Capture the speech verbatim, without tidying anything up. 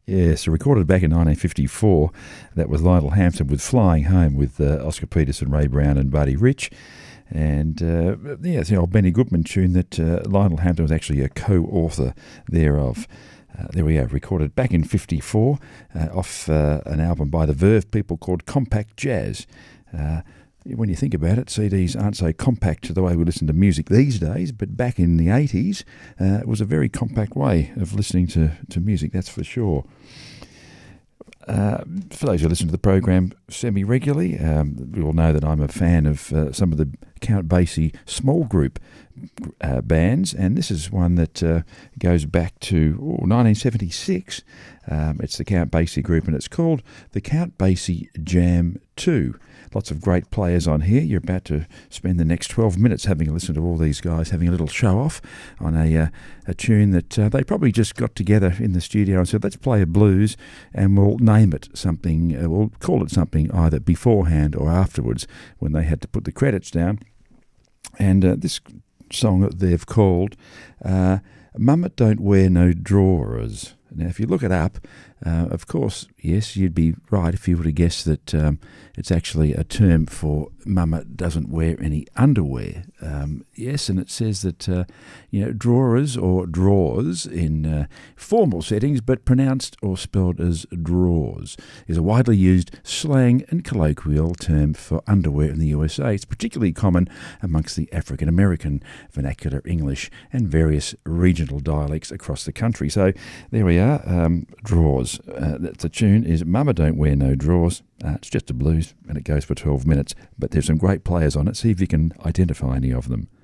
Yes, recorded back in nineteen fifty-four. That was Lionel Hampton with Flying Home with uh, Oscar Peterson, Ray Brown and Buddy Rich. And uh, yeah, it's the old Benny Goodman tune that uh, Lionel Hampton was actually a co-author thereof. Uh, there we go, recorded back in fifty-four uh, off uh, an album by the Verve people called Compact Jazz. Uh, when you think about it, C Ds aren't so compact to the way we listen to music these days, but back in the eighties, uh, it was a very compact way of listening to, to music, that's for sure. Uh, for those who listen to the program semi-regularly, um, you will know that I'm a fan of uh, some of the Count Basie small group uh, bands, and this is one that uh, goes back to oh, nineteen seventy-six. Um, it's the Count Basie group, and it's called the Count Basie Jam two. Lots of great players on here. You're about to spend the next twelve minutes having a listen to all these guys having a little show-off on a uh, a tune that uh, they probably just got together in the studio and said, let's play a blues and we'll name it something, uh, we'll call it something either beforehand or afterwards when they had to put the credits down. And uh, this song that they've called uh, Mama Don't Wear No Drawers. Now, if you look it up, uh, of course, yes, you'd be right if you were to guess that um, it's actually a term for Mama doesn't wear any underwear. Um, yes, and it says that, uh, you know, drawers or drawers in uh, formal settings, but pronounced or spelled as drawers, is a widely used slang and colloquial term for underwear in the U S A. It's particularly common amongst the African American vernacular English and various regional dialects across the country. So there we are. Um, drawers. Uh, the tune is Mama Don't Wear No Drawers. Uh, it's just a blues and it goes for twelve minutes, but there's some great players on it. See if you can identify any of them.